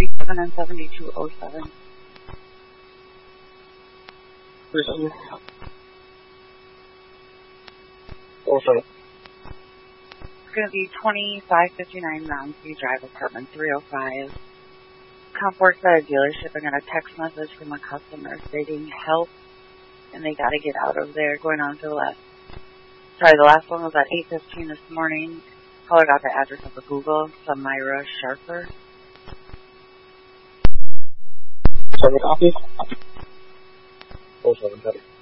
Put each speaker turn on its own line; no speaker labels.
37 and 7207.
37. 07.
It's going to be 2559 Moundsview Drive, apartment 305. Comp works at a dealership. I got a text message from a customer stating help, and they got to get out of there. Going on to the last. Sorry, the last one was at 8:15 this morning. Caller got the address of the Google. Samira Sharper.
7 copy. 07.